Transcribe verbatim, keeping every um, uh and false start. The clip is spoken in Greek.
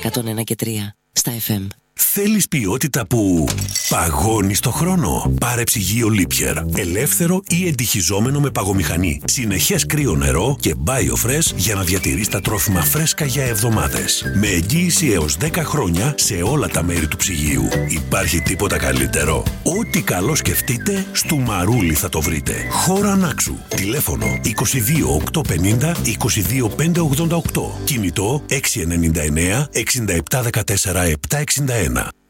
εκατόν ένα και τρία στα εφ εμ. Θέλεις ποιότητα που παγώνει στο χρόνο? Πάρε ψυγείο Liebherr. Ελεύθερο ή εντυχιζόμενο με παγομηχανή. Συνεχές κρύο νερό και BioFresh για να διατηρείς τα τρόφιμα φρέσκα για εβδομάδες. Με εγγύηση έως δέκα χρόνια σε όλα τα μέρη του ψυγείου. Υπάρχει τίποτα καλύτερο? Ό,τι καλό σκεφτείτε, στο Μαρούλι θα το βρείτε. Χώρα Νάξου. Τηλέφωνο είκοσι δύο οκτακόσια πενήντα είκοσι δύο πεντακόσια ογδόντα οκτώ. Κινητό έξι εννιά εννιά εξήντα επτά δεκατέσσερα επτακόσια εξήντα ένα.